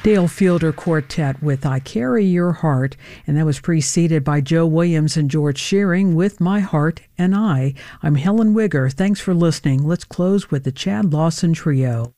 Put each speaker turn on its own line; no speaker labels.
Dale Fielder Quartet with I Carry Your Heart, and that was preceded by Joe Williams and George Shearing with My Heart and I. I'm Helen Wigger. Thanks for listening. Let's close with the Chad Lawson Trio.